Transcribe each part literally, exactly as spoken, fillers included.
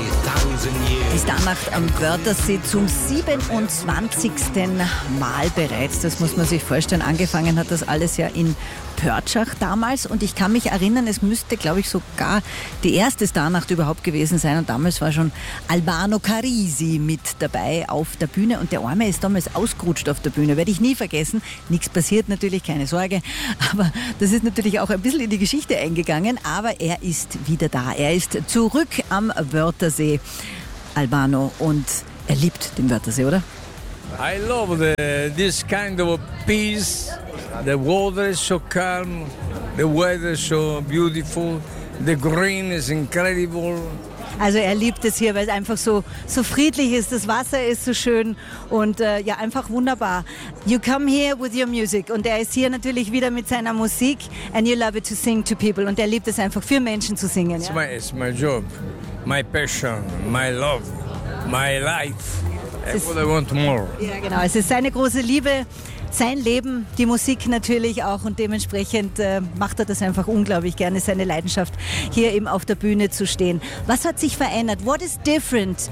Die Starnacht am Wörthersee zum siebenundzwanzigsten Mal bereits. Das muss man sich vorstellen. Angefangen hat das alles ja in Pörtschach damals. Und ich kann mich erinnern, es müsste, glaube ich, sogar die erste Starnacht überhaupt gewesen sein. Und damals war schon Albano Carisi mit dabei auf der Bühne. Und der Arme ist damals ausgerutscht auf der Bühne. Werde ich nie vergessen. Nichts passiert natürlich, keine Sorge. Aber das ist natürlich auch ein bisschen in die Geschichte eingegangen. Aber er ist wieder da. Er ist zurück am Wörthersee, Albano. Und er liebt den Wörthersee, oder? I love the, this kind of peace. The water is so calm, the weather is so beautiful, the green is incredible. Also er liebt es hier, weil es einfach so, so friedlich ist, das Wasser ist so schön und äh, ja, einfach wunderbar. You come here with your music und er ist hier natürlich wieder mit seiner Musik and you love it to sing to people und er liebt es einfach für Menschen zu singen. It's, ja? my, it's my job, my passion, my love, my life. That's what I want more. Ja, genau, es ist seine große Liebe. Sein Leben, die Musik natürlich auch und dementsprechend äh, macht er das einfach unglaublich gerne, seine Leidenschaft, hier eben auf der Bühne zu stehen. Was hat sich verändert? What is different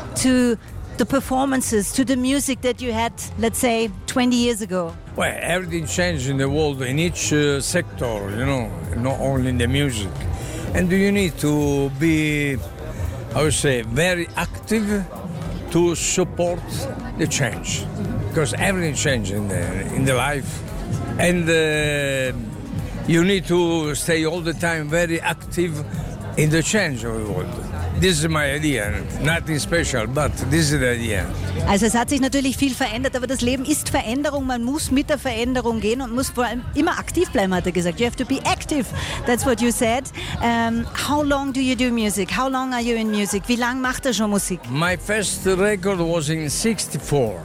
to the performances, to the music that you had, let's say, twenty years ago? Well, everything changed in the world, in each uh, sector, you know, not only in the music. And you need to be, I would say, very active to support the change. Because everything changes in the, in the life, and uh, you need to stay all the time very active in the change of the world. This is my idea, nothing special, but this is the idea. Also es hat sich natürlich viel verändert, aber das Leben ist Veränderung, man muss mit der Veränderung gehen und muss vor allem immer aktiv bleiben, hat er gesagt. You have to be active, that's what you said. Um, how long do you do music? How long are you in music? Wie lange macht er schon Musik? My first record was in sixty-four.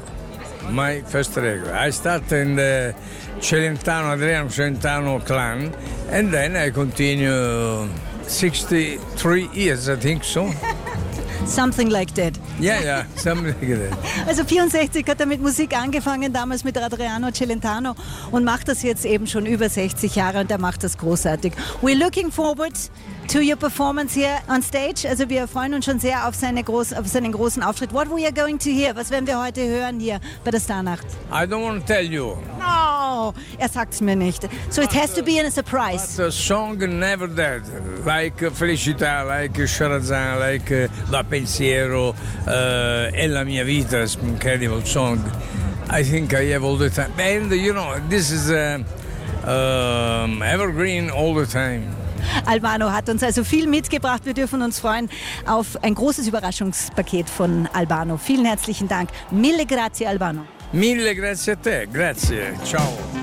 My first record. I started in the Celentano, Adriano Celentano clan, and then I continue sixty-three years, I think so. Something like that. Ja, yeah, ja, yeah, something like that. Also vierundsechzig hat er mit Musik angefangen, damals mit Adriano Celentano und macht das jetzt eben schon über sechzig Jahre und er macht das großartig. We're looking forward to your performance here on stage. Also wir freuen uns schon sehr auf, seine groß, auf seinen großen Auftritt. What we are going to hear? Was werden wir heute hören hier bei der Starnacht? I don't want to tell you. No, er sagt es mir nicht. So it has to be a surprise. But a song never dead, like Felicità, like Charazan, like uh, La Pensiero, uh, E la mia vita, it's an incredible song. I think I have all the time. And you know, this is uh, um, evergreen all the time. Albano hat uns also viel mitgebracht. Wir dürfen uns freuen auf ein großes Überraschungspaket von Albano. Vielen herzlichen Dank. Mille grazie, Albano. Mille grazie a te. Grazie. Ciao.